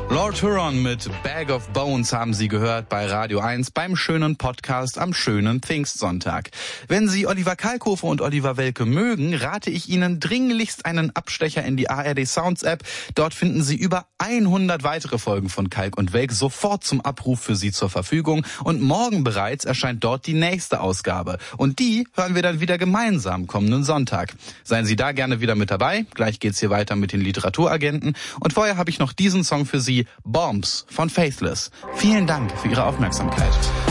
Lord Huron mit Bag of Bones haben Sie gehört bei Radio 1 beim schönen Podcast am schönen Pfingstsonntag. Wenn Sie Oliver Kalkofe und Oliver Welke mögen, rate ich Ihnen dringlichst einen Abstecher in die ARD Sounds App. Dort finden Sie über 100 weitere Folgen von Kalk und Welk sofort zum Abruf für Sie zur Verfügung. Und morgen bereits erscheint dort die nächste Ausgabe. Und die hören wir dann wieder gemeinsam kommenden Sonntag. Seien Sie da gerne wieder mit dabei. Gleich geht's hier weiter mit den Literaturagenten. Und vorher habe ich noch diesen Song für Sie, Bombs von Faithless. Vielen Dank für Ihre Aufmerksamkeit.